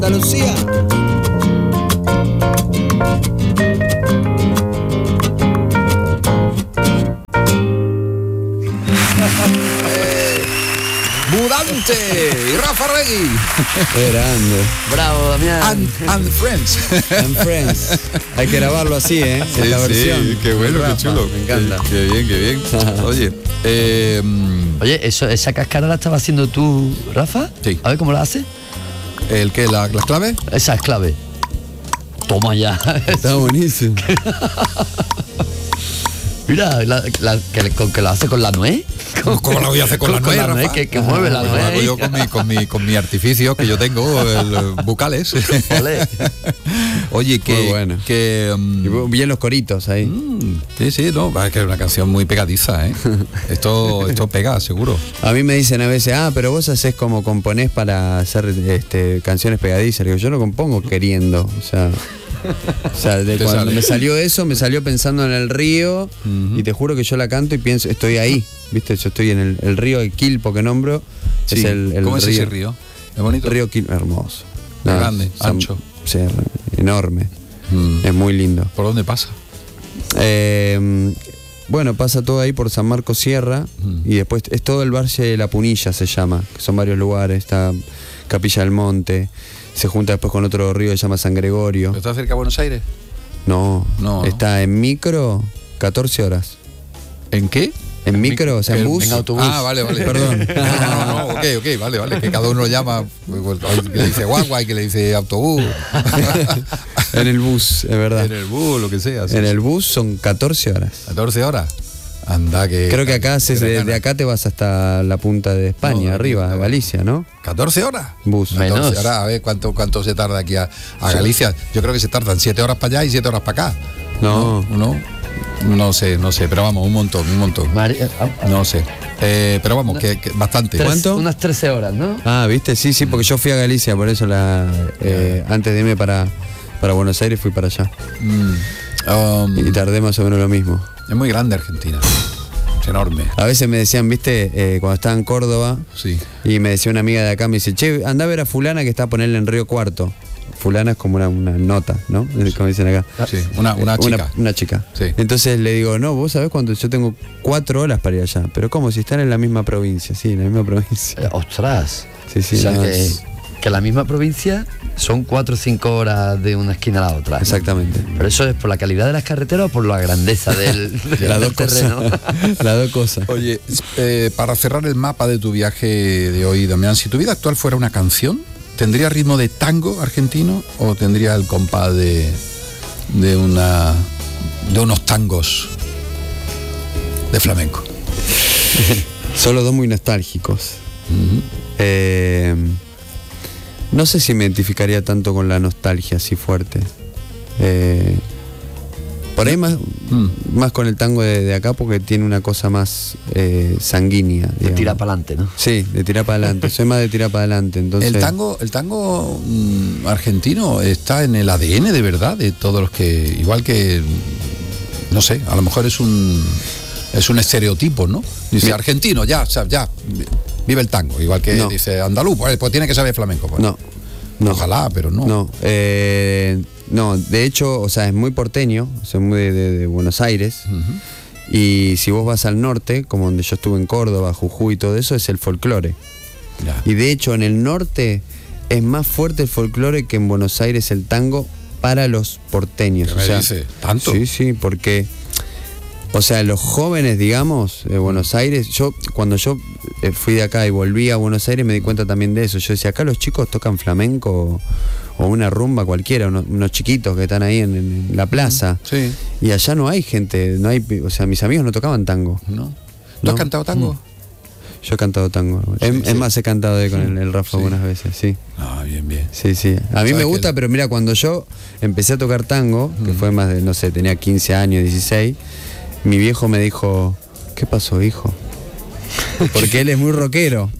Andalucía. Budante y Rafa Regui. Grande. Bravo, Damián. And Friends. And Friends. Hay que grabarlo así, ¿eh? Sí, la versión. sí, qué bueno, Rafa, qué chulo. Me encanta. Qué bien. Oye, Oye, esa cascada la estaba haciendo tú, Rafa. Sí. A ver cómo la haces. ¿el qué? ¿Las claves? Esa es clave. Toma ya. Está buenísimo. Mira, que la hace con la nuez. ¿Cómo la voy a hacer con la nuez, Rafa? que mueve la Lo hago nuez. yo con mi artificio que yo tengo, bucales. Ole. Oye, Muy bueno. Y bien los coritos ahí. Sí, no, es que es una canción muy pegadiza, ¿eh? Esto pega, seguro. A mí me dicen a veces, pero vos hacés como componés para hacer canciones pegadizas. Digo, yo no compongo queriendo, o sea, cuando sale. me salió eso, me salió pensando en el río. Y te juro que yo la canto y pienso, estoy ahí, ¿viste? Yo estoy en el río de Quilpo que nombro. Sí. Es el ¿Cómo es río. ese río? ¿Es bonito? Río Quilpo, hermoso. Grande, ancho. Sí, enorme. Es muy lindo. ¿Por dónde pasa? Bueno, pasa todo ahí por San Marcos Sierra. Y después es todo el Valle de la Punilla, se llama, que son varios lugares. Está Capilla del Monte, se junta después con otro río que se llama San Gregorio. ¿Está cerca de Buenos Aires? No, está en micro 14 horas. ¿En qué? En micro, o sea, en bus. En autobús. Vale. Perdón. No, ok, vale. Que cada uno llama, que le dice guagua y que le dice autobús. En el bus, es verdad. En el bus, lo que sea. Sí. En el bus son 14 horas. 14 horas. Anda que... Creo que acá de acá te vas hasta la punta de España, arriba, a Galicia, ¿no? 14 horas. Bus. Menos. 14 horas, a ver cuánto se tarda aquí a Galicia. Yo creo que se tardan 7 horas para allá y 7 horas para acá. No. No sé, pero vamos, un montón. No sé. Pero vamos, que bastante. ¿Cuánto? Unas 13 horas, ¿no? ¿Viste? Sí, porque yo fui a Galicia, por eso antes de irme para Buenos Aires fui para allá. Y tardé más o menos lo mismo. Es muy grande Argentina. Es enorme. A veces me decían, ¿viste? Cuando estaba en Córdoba, Sí. y me decía una amiga de acá, me dice, che, anda a ver a fulana que está a ponerle en Río Cuarto. Fulana es como una nota, ¿no? Como dicen acá. Sí, una chica. Una chica. Sí. Entonces le digo, no, vos sabés cuánto, yo tengo 4 horas para ir allá. Pero ¿cómo? Si están en la misma provincia. Sí, en la misma provincia. Ostras. Sí, O sea, no, que la misma provincia son 4 o 5 horas de una esquina a la otra. exactamente. ¿Pero eso es por la calidad de las carreteras o por la grandeza del Las dos terreno? cosas. Las dos cosas. Oye, para cerrar el mapa de tu viaje de hoy, Damián, si tu vida actual fuera una canción, ¿tendría ritmo de tango argentino o tendría el compás de unos tangos de flamenco? Son los dos muy nostálgicos. No sé si me identificaría tanto con la nostalgia así fuerte. Por ahí más con el tango de acá porque tiene una cosa más sanguínea. De digamos. tirar para adelante, ¿no? Sí, de tirar para adelante. Soy más de tirar para adelante. Entonces, El tango argentino está en el ADN de verdad de todos los que, igual que, no sé, a lo mejor es un estereotipo, ¿no? Dice argentino, ya vive el tango, igual que dice andaluz, pues tiene que saber flamenco. Pues. No. Ojalá, pero no. No, de hecho, o sea, es muy porteño, soy muy de Buenos Aires. Y si vos vas al norte, como donde yo estuve en Córdoba, Jujuy y todo eso, es el folclore. Ya. Y de hecho, en el norte es más fuerte el folclore que en Buenos Aires el tango para los porteños. ¿Qué me dice? ¿Tanto? Sí, porque, o sea, los jóvenes, digamos, de Buenos Aires, cuando yo fui de acá y volví a Buenos Aires me di cuenta también de eso. Yo decía, acá los chicos tocan flamenco o una rumba cualquiera, unos chiquitos que están ahí en la plaza. Sí. Y allá no hay gente, o sea, mis amigos no tocaban tango. ¿No? ¿Tú has cantado tango? Yo he cantado tango. Es más, he cantado con el Rafa algunas veces, sí. Bien. Sí. A mí me gusta, pero mira, cuando yo empecé a tocar tango, que fue más de, no sé, tenía 15 años, 16, mi viejo me dijo, ¿qué pasó, hijo? Porque él es muy rockero.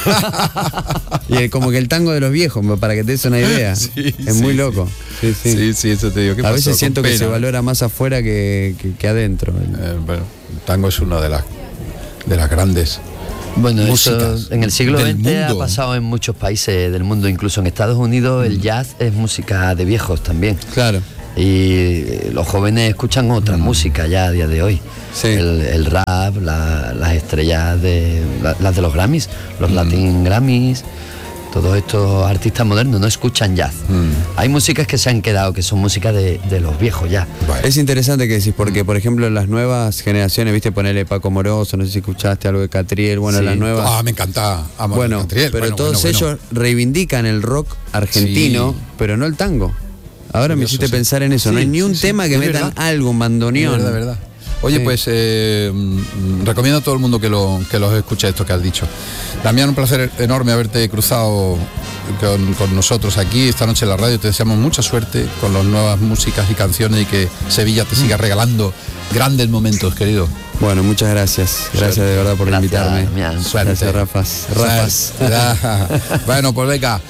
Y como que el tango de los viejos, para que te des una idea. Es muy loco. Sí, eso te digo. ¿Qué a pasó? veces siento Con que se pena. valora más afuera que adentro. Bueno, el tango es una de las grandes Bueno, músicas eso en el siglo del XX ha mundo. pasado en muchos países del mundo, incluso en Estados Unidos el jazz es música de viejos también. Claro. Y los jóvenes escuchan otra música ya a día de hoy. Sí. El rap, las estrellas las de los Grammys, los Latin Grammys, todos estos artistas modernos no escuchan jazz. Hay músicas que se han quedado, que son músicas de los viejos ya. Vale. Es interesante que decís, porque por ejemplo las nuevas generaciones, viste, ponerle Paco Moroso, no sé si escuchaste algo de Catriel, bueno, Sí. las nuevas. Me encanta. Amo Bueno, Catriel. pero Bueno, todos bueno. ellos reivindican el rock argentino, Sí. pero no el tango. Ahora me Curioso, hiciste sí. pensar en eso, Sí, no hay ni un sí, tema sí, que es metan verdad. algo, un bandoneón. De verdad. Oye, Sí. pues recomiendo a todo el mundo que los escuche esto que has dicho. Damián, un placer enorme haberte cruzado con nosotros aquí esta noche en la radio. Te deseamos mucha suerte con las nuevas músicas y canciones y que Sevilla te siga regalando grandes momentos, querido. Bueno, muchas gracias. Gracias de verdad por Gracias, invitarme. Damián. Suerte. Gracias, Rafas. Bueno, pues venga,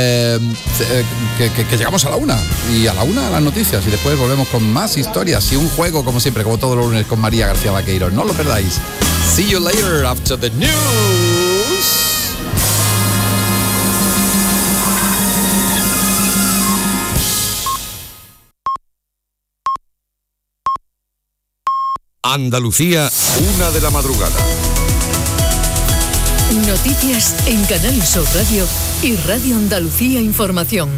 que llegamos a la 1 y a la 1 las noticias y después volvemos con más historias y un juego como siempre, como todos los lunes con María García Vaqueiro. No lo perdáis. See you later after the news. Andalucía, 1 de la madrugada. Noticias en Canal Sur Radio y Radio Andalucía Información.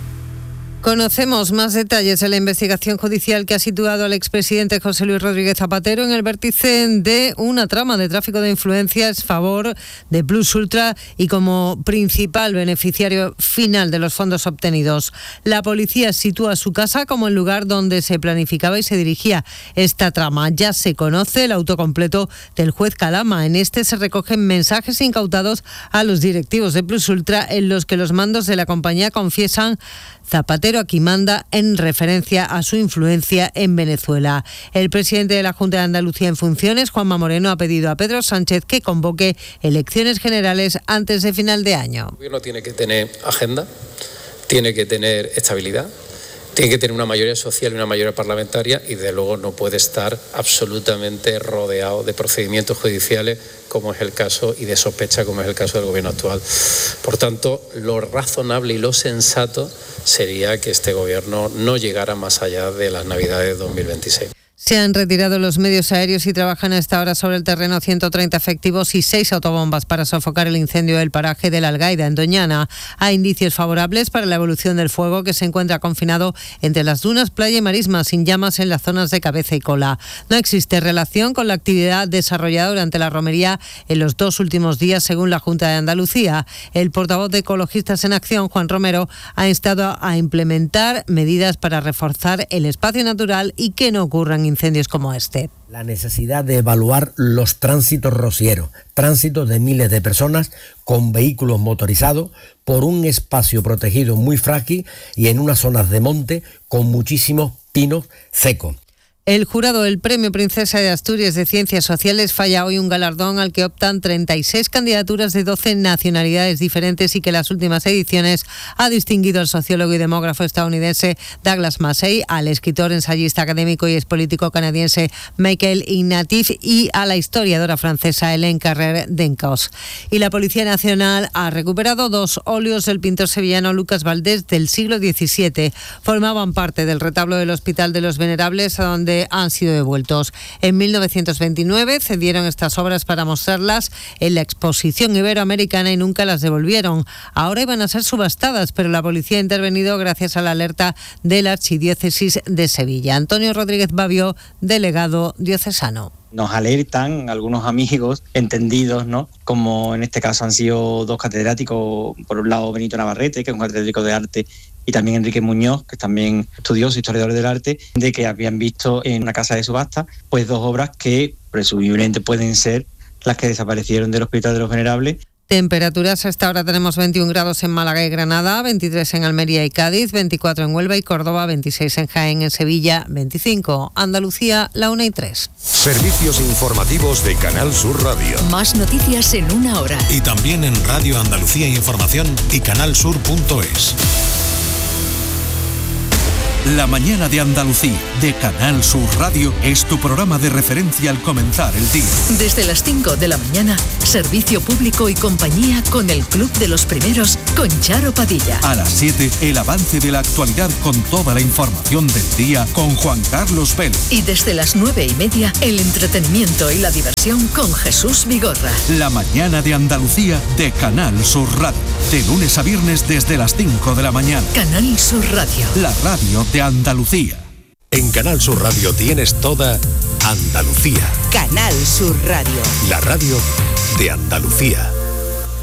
Conocemos más detalles de la investigación judicial que ha situado al expresidente José Luis Rodríguez Zapatero en el vértice de una trama de tráfico de influencias a favor de Plus Ultra y como principal beneficiario final de los fondos obtenidos. La policía sitúa su casa como el lugar donde se planificaba y se dirigía esta trama. Ya se conoce el auto completo del juez Calama. En este se recogen mensajes incautados a los directivos de Plus Ultra en los que los mandos de la compañía confiesan Zapatero aquí manda en referencia a su influencia en Venezuela. El presidente de la Junta de Andalucía en funciones, Juanma Moreno, ha pedido a Pedro Sánchez que convoque elecciones generales antes de final de año. El gobierno tiene que tener agenda, tiene que tener estabilidad, tiene que tener una mayoría social y una mayoría parlamentaria y desde luego no puede estar absolutamente rodeado de procedimientos judiciales como es el caso y de sospecha como es el caso del gobierno actual. Por tanto, lo razonable y lo sensato sería que este gobierno no llegara más allá de las Navidades de 2026. Se han retirado los medios aéreos y trabajan a esta hora sobre el terreno 130 efectivos y 6 autobombas para sofocar el incendio del paraje de la Algaida, en Doñana. Hay indicios favorables para la evolución del fuego que se encuentra confinado entre las dunas, playa y marisma, sin llamas en las zonas de cabeza y cola. No existe relación con la actividad desarrollada durante la romería en los 2 últimos días, según la Junta de Andalucía. El portavoz de Ecologistas en Acción, Juan Romero, ha instado a implementar medidas para reforzar el espacio natural y que no ocurran incendios como este. La necesidad de evaluar los tránsitos rocieros, tránsitos de miles de personas con vehículos motorizados por un espacio protegido muy frágil y en unas zonas de monte con muchísimos pinos secos. El jurado del Premio Princesa de Asturias de Ciencias Sociales falla hoy un galardón al que optan 36 candidaturas de 12 nacionalidades diferentes y que en las últimas ediciones ha distinguido el sociólogo y demógrafo estadounidense Douglas Massey, al escritor, ensayista académico y expolitico canadiense Michael Ignatieff y a la historiadora francesa Hélène Carrère d'Encausse. Y la Policía Nacional ha recuperado 2 óleos del pintor sevillano Lucas Valdés del siglo XVII. Formaban parte del retablo del Hospital de los Venerables, a donde han sido devueltos. En 1929 cedieron estas obras para mostrarlas en la exposición iberoamericana y nunca las devolvieron. Ahora iban a ser subastadas, pero la policía ha intervenido gracias a la alerta de la Archidiócesis de Sevilla. Antonio Rodríguez Babio, delegado diocesano. Nos alertan algunos amigos entendidos, ¿no? Como en este caso han sido 2 catedráticos, por un lado Benito Navarrete, que es un catedrático de arte, y también Enrique Muñoz, que es también estudioso, historiador del arte, de que habían visto en una casa de subasta pues 2 obras que presumiblemente pueden ser las que desaparecieron del Hospital de los Venerables. Temperaturas, hasta ahora tenemos 21 grados en Málaga y Granada, 23 en Almería y Cádiz, 24 en Huelva y Córdoba, 26 en Jaén, en Sevilla, 25. Andalucía, la 1:03. Servicios informativos de Canal Sur Radio. Más noticias en 1 hora. Y también en Radio Andalucía Información y canalsur.es. La mañana de Andalucía, de Canal Sur Radio, es tu programa de referencia al comenzar el día. Desde las 5 de la mañana, servicio público y compañía con el Club de los Primeros, con Charo Padilla. A las 7, el avance de la actualidad con toda la información del día con Juan Carlos Vélez. Y desde las 9:30, el entretenimiento y la diversión con Jesús Vigorra. La mañana de Andalucía, de Canal Sur Radio. De lunes a viernes desde las 5 de la mañana. Canal Sur Radio. La radio de Andalucía. En Canal Sur Radio tienes toda Andalucía. Canal Sur Radio. La radio de Andalucía.